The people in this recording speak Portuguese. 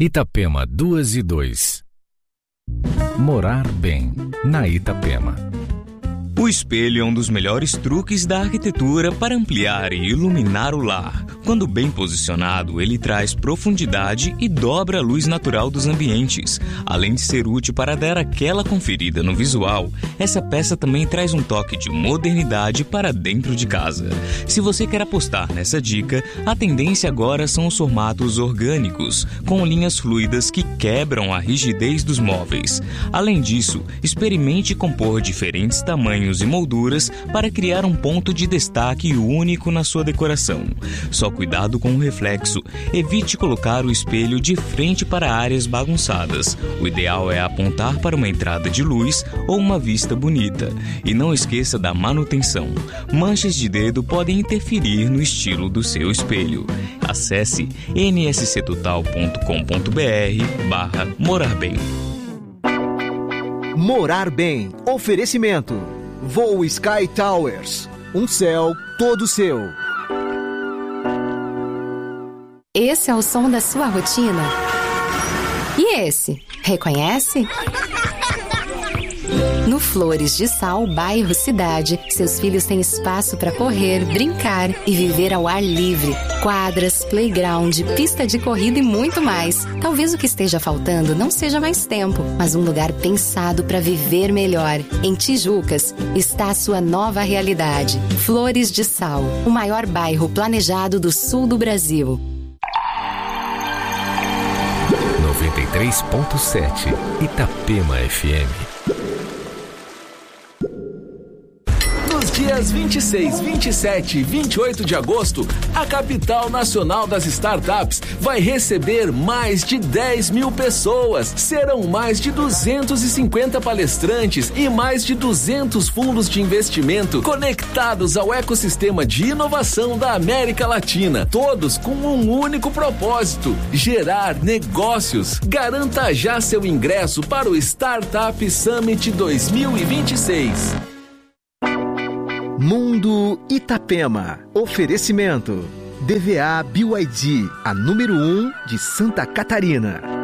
Itapema 2:2. Morar bem, na Itapema. O espelho é um dos melhores truques da arquitetura para ampliar e iluminar o lar. Quando bem posicionado, ele traz profundidade e dobra a luz natural dos ambientes. Além de ser útil para dar aquela conferida no visual, essa peça também traz um toque de modernidade para dentro de casa. Se você quer apostar nessa dica, a tendência agora são os formatos orgânicos, com linhas fluidas que quebram a rigidez dos móveis. Além disso, experimente compor diferentes tamanhos e molduras para criar um ponto de destaque único na sua decoração. Só cuidado com o reflexo. Evite colocar o espelho de frente para áreas bagunçadas. O ideal é apontar para uma entrada de luz ou uma vista bonita. E não esqueça da manutenção. Manchas de dedo podem interferir no estilo do seu espelho. Acesse nsctotal.com.br/morar bem. Morar bem. Oferecimento. Voo Sky Towers. Um céu todo seu. Esse é o som da sua rotina? E esse? Reconhece? No Flores de Sal, bairro Cidade, seus filhos têm espaço para correr, brincar e viver ao ar livre. Quadras, playground, pista de corrida e muito mais. Talvez o que esteja faltando não seja mais tempo, mas um lugar pensado para viver melhor. Em Tijucas está a sua nova realidade. Flores de Sal, o maior bairro planejado do sul do Brasil. 93.7 Itapema FM. Dias 26, 27 e 28 de agosto, a capital nacional das startups vai receber mais de 10 mil pessoas. Serão mais de 250 palestrantes e mais de 200 fundos de investimento conectados ao ecossistema de inovação da América Latina. Todos com um único propósito: gerar negócios. Garanta já seu ingresso para o Startup Summit 2026. Mundo Itapema. Oferecimento. DVA BYD, a número 1 de Santa Catarina.